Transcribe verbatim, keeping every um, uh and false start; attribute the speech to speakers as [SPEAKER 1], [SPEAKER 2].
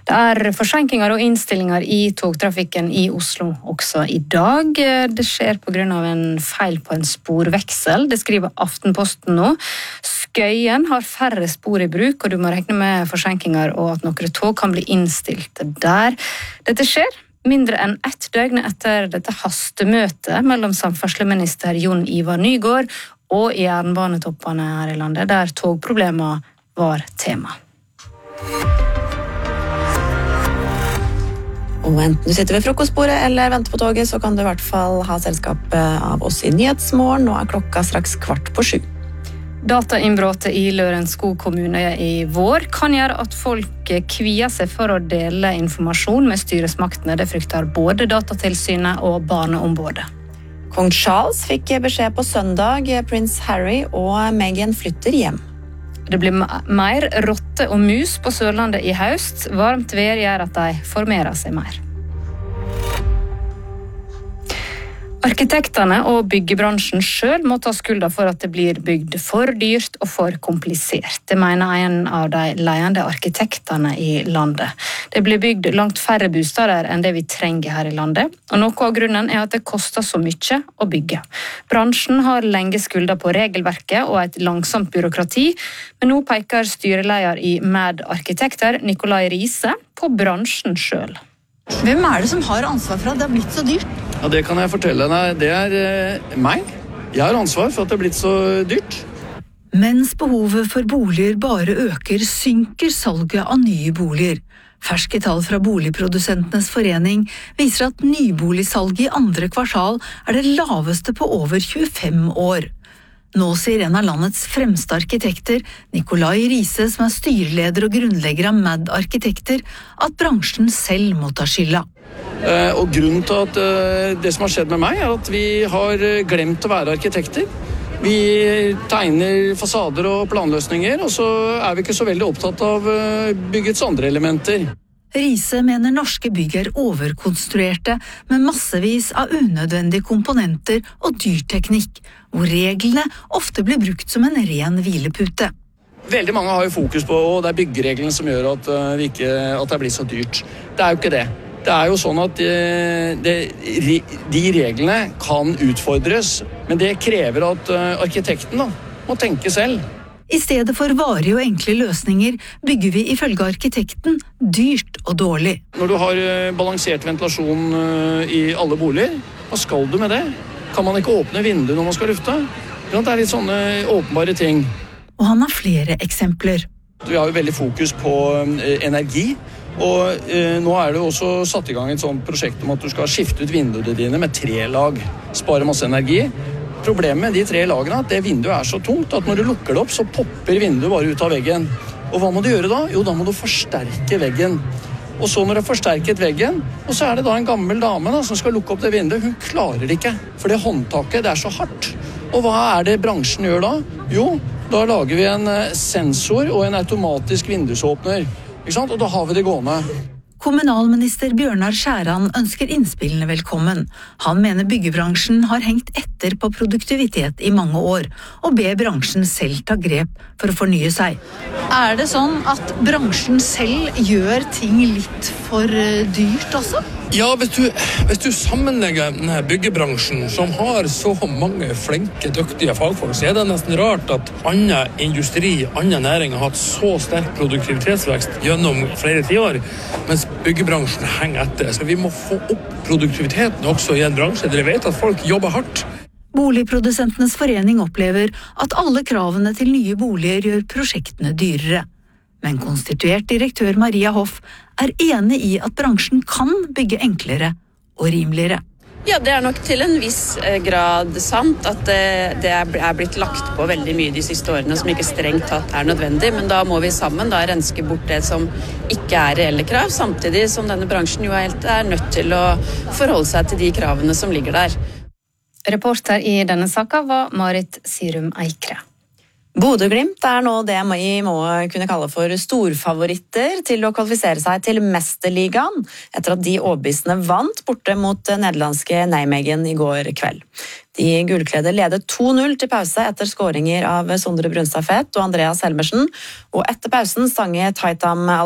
[SPEAKER 1] Det er forsinkelser og innstillinger i togtrafikken i Oslo også i dag. Det skjer på grunn av en feil på en sporveksel. Det skriver Aftenposten nå. Skøyen har færre spor i bruk, og du må regne med forsinkelser og at noen tog kan bli innstilt der. Dette skjer mindre enn ett døgn etter dette hastemøtet mellom samferdselsminister Jon Ivar Nygård og jernbanetoppene her i landet, der togproblemer var tema.
[SPEAKER 2] Og enten du sitter ved frokostbordet eller venter på toget, så kan du i hvert fall ha selskap av oss i Nyhetsmorgen. Nå er klokka straks kvart på sju.
[SPEAKER 1] Datainnbrottet i Lørenskog kommune i vår kan gjøre at folk kvier seg for å dele informasjon med styresmaktene. Det frykter både Datatilsynet og Barneombudet.
[SPEAKER 2] Kong Charles fikk beskjed på søndag. Prins Harry og Meghan flytter hjem.
[SPEAKER 1] Det blir mer rotte og mus på Sørlandet i høst. Varmt vær gjør at de formerer seg mer. Arkitektene og byggebransjen selv må ta skulda for at det blir bygd for dyrt og for komplisert. Det mener en av de ledende arkitektene i landet. Det blir bygd langt færre bostader enn det vi trenger her i landet, og noe av grunnen er at det koster så mye å bygge. Bransjen har lenge skulda på regelverket og et langsomt byråkrati, men nå peker styreleder i Mad Arkitekter, Nikolai Riise, på bransjen selv.
[SPEAKER 3] Hvem er det som har ansvar for at det har blitt så dyrt?
[SPEAKER 4] Ja, det kan jeg fortelle deg. Det er eh, meg. Jeg har ansvar for at det har blitt så dyrt.
[SPEAKER 3] Mens behovet for boliger bare øker, synker salget av nye boliger. Ferske tall fra Boligprodusentenes forening viser at nyboligsalget i andre kvartal er det laveste på over tjuefem år. Nå sier en av landets fremste arkitekter, Nikolai Riise, som er styreleder og grunnlegger av Mad Arkitekter, at bransjen selv må ta skylda.
[SPEAKER 4] Eh, og grunnen til at eh, det som har skjedd med meg, er at vi har glemt å være arkitekter. Vi tegner fasader og planløsninger, og så er vi ikke så veldig opptatt av eh, byggets andre elementer.
[SPEAKER 3] Riise mener norske bygg er overkonstruerte med massevis av unødvendige komponenter og dyr teknikk, hvor reglene ofte blir brukt som en ren hvilepute.
[SPEAKER 4] Veldig mange har jo fokus på at det er byggereglene som gjør at, vi ikke, at det blir så dyrt. Det er jo ikke det. Det er jo sånn at det, det, de reglene kan utfordres, men det krever at arkitekten da, må tenke selv.
[SPEAKER 3] I stedet for varige og enkle løsninger bygger vi ifølge arkitekten dyrt og dårlig.
[SPEAKER 4] Når du har balansert ventilasjon i alle boliger, hva skal du med det? Kan man ikke åpne vinduet når man skal lufte? Det er litt sånne åpenbare ting.
[SPEAKER 3] Og han har flere eksempler.
[SPEAKER 4] Vi har jo veldig fokus på energi, og nå er det også satt i gang et sånt prosjekt om at du skal skifte ut vinduene dine med tre lag, spare masse energi. Problemet med de tre lagene er at det vinduet er så tungt at når du lukker det opp, så popper vinduet bare ut av veggen. Og hva må du gjøre da? Jo, da må du forsterke veggen. Og så når du har forsterket veggen, og så er det da en gammel dame da, som skal lukke opp det vinduet, hun klarer det ikke, for det håndtaket det er så hardt. Og hva er det bransjen gjør da? Jo, da lager vi en sensor og en automatisk vindusåpner. Ikke sant? Og da har vi det gående.
[SPEAKER 3] Kommunalminister Bjørnar Skjæran ønsker innspillene velkommen. Han mener byggebransjen har hengt etter på produktivitet i mange år, og ber bransjen selv ta grep for å fornye seg. Er det sånn at bransjen selv gjør ting litt for dyrt også?
[SPEAKER 5] Ja, hvis du, hvis du sammenlegger denne byggebransjen, som har så mange flinke, dyktige fagfolk, så er det nesten rart at annen industri, annen næring har hatt så sterk produktivitetsvekst gjennom flere tiår, mens byggebransjen henger etter. Så vi må få opp produktiviteten også i en bransje der vi vet at folk jobber hardt.
[SPEAKER 3] Boligprodusentenes forening opplever at alle kravene til nye boliger gjør prosjektene dyrere. Men konstituert direktør Maria Hoff er enig i at bransjen kan bygge enklere og rimeligere.
[SPEAKER 6] Ja, det er nok til en viss grad sant at det, det er blitt lagt på veldig mye de siste årene som ikke strengt tatt er nødvendig, men da må vi sammen da renske bort det som ikke er reelle krav, samtidig som denne bransjen jo helt er nødt til å forholde seg til de kravene som ligger der.
[SPEAKER 1] Reporter i denne saken var Marit Sirum Eikre.
[SPEAKER 2] Bodø/Glimt er nå det vi må kunne kalle for storfavoritter til å kvalifisere seg til Mesterligaen, etter at de overbevisende vant borte mot nederlandske Nijmegen i går kveld. De gulkledde ledet to null til pause etter skåringer av Sondre Brunstad Fett og Andreas Helmersen, og etter pausen stanget Haitham